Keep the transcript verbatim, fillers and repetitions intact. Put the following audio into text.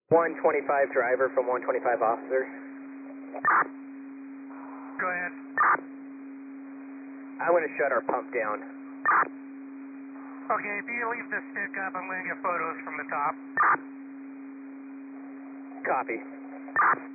one twenty-five driver from one twenty-five officer. Go ahead. I want to shut our pump down. Okay, if you leave the stick up, I'm going to get photos from the top. Copy.